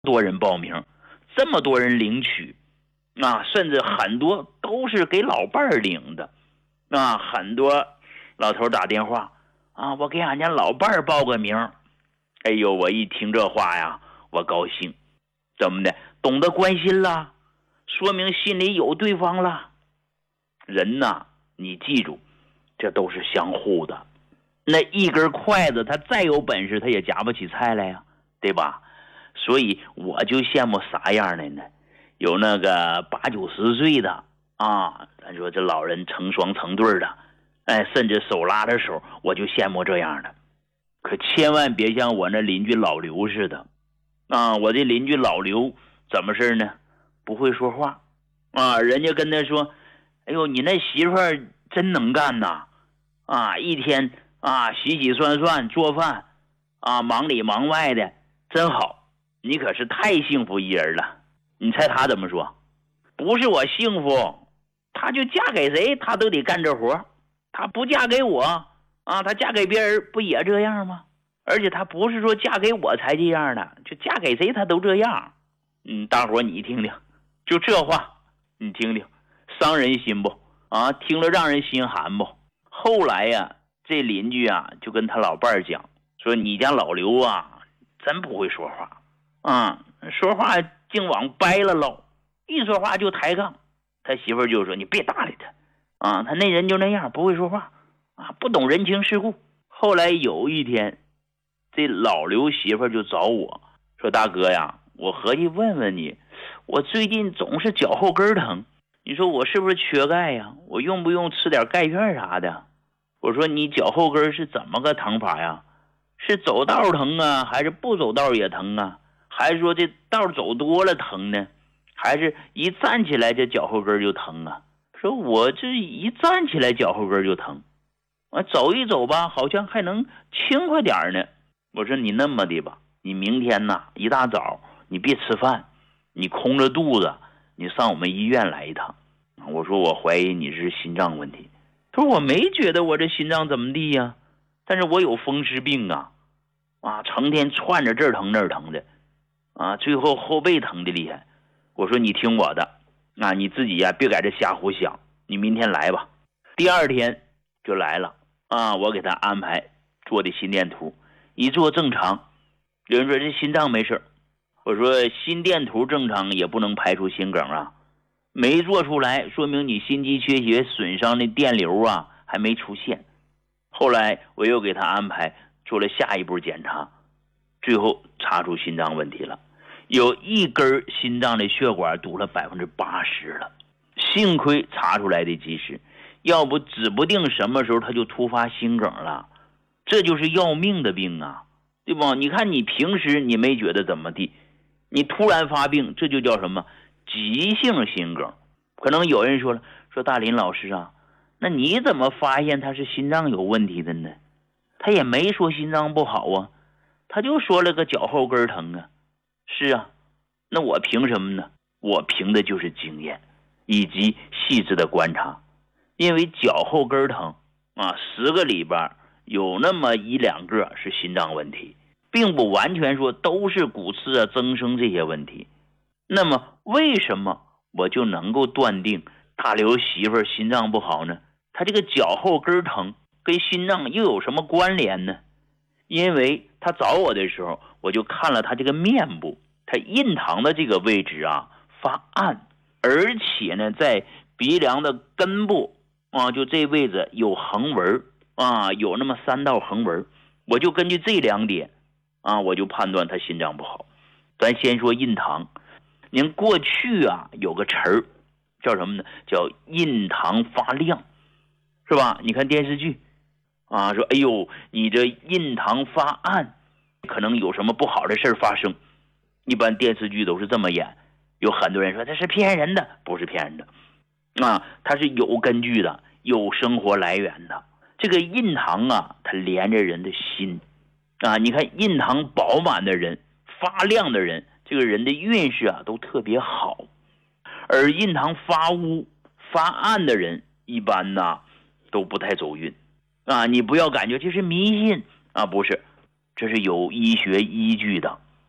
多人报名，这么多人领取啊，甚至很多都是给老伴儿领的啊，很多老头打电话啊，我给俺家老伴儿报个名。哎呦，我一听这话呀，我高兴，怎么的？懂得关心了，说明心里有对方了。人呐，你记住，这都是相互的。那一根筷子，他再有本事，他也夹不起菜来呀，对吧？所以我就羡慕啥样的呢？有那个80、90岁的啊，咱说这老人成双成对的，哎，甚至手拉着手，我就羡慕这样的。可千万别像我那邻居老刘似的啊！我这邻居老刘怎么事呢？不会说话啊！人家跟他说：“哎呦，你那媳妇儿真能干呐！啊，一天啊洗洗涮涮做饭啊，忙里忙外的，真好！你可是太幸福一人了。”你猜他怎么说？不是我幸福，他就嫁给谁他都得干这活，他不嫁给我啊，他嫁给别人不也这样吗？而且他不是说嫁给我才这样的，就嫁给谁他都这样。大伙你听听，就这话你听听，伤人心不啊？听了让人心寒不？后来呀，这邻居啊就跟他老伴儿讲说：“你家老刘啊，真不会说话啊，说话净往掰了唠，一说话就抬杠。”他媳妇儿就说：“你别搭理他啊，他那人就那样，不会说话啊，不懂人情世故。”后来有一天，这老刘媳妇儿就找我说：“大哥呀，我合计问问你，我最近总是脚后跟疼，你说我是不是缺钙呀？我用不用吃点钙片啥的？”我说：“你脚后跟是怎么个疼法呀？是走道疼啊，还是不走道也疼啊？还是说这道走多了疼呢？还是一站起来这脚后跟就疼啊？”说我这一站起来脚后跟就疼，走一走吧，好像还能轻快点呢。我说：“你那么的吧，你明天呐一大早你别吃饭，你空着肚子你上我们医院来一趟。”我说：“我怀疑你是心脏问题。”他说：“我没觉得我这心脏怎么地呀，但是我有风湿病啊，成天串着这儿疼那儿疼的啊，最后后背疼的厉害。”我说：“你听我的啊，你自己呀别在这瞎胡想，你明天来吧。”第二天就来了啊，我给他安排做的心电图，一做正常。有人说这心脏没事，我说心电图正常也不能排除心梗啊，没做出来说明你心肌缺血损伤的电流啊还没出现。后来我又给他安排做了下一步检查，最后查出心脏问题了，有一根心脏的血管堵了80%了，幸亏查出来的及时，要不指不定什么时候他就突发心梗了，这就是要命的病啊，对吧？你看你平时你没觉得怎么地，你突然发病，这就叫什么急性心梗。可能有人说了，说大林老师啊，那你怎么发现他是心脏有问题的呢？他也没说心脏不好啊，他就说了个脚后跟疼啊。是啊，那我凭什么呢？我凭的就是经验以及细致的观察。因为脚后跟疼啊，10个里边有那么1、2个是心脏问题，并不完全说都是骨刺啊、增生这些问题。那么为什么我就能够断定大刘媳妇心脏不好呢？他这个脚后跟疼跟心脏又有什么关联呢？因为他找我的时候，我就看了他这个面部，他印堂的这个位置啊发暗，而且呢在鼻梁的根部啊，就这位置有横纹啊，有那么3道横纹。我就根据这2点啊，我就判断他心脏不好。咱先说印堂，您过去啊有个词儿叫什么呢？叫印堂发亮，是吧？你看电视剧啊，说哎呦你这印堂发暗，可能有什么不好的事发生。一般电视剧都是这么演，有很多人说这是骗人的，不是骗人的啊，它是有根据的，有生活来源的。这个印堂啊，它连着人的心啊。你看印堂饱满的人，发亮的人，这个人的运势啊都特别好。而印堂发乌发暗的人，一般呢都不太走运啊。你不要感觉这是迷信啊，不是，这是有医学依据的。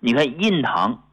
你看印堂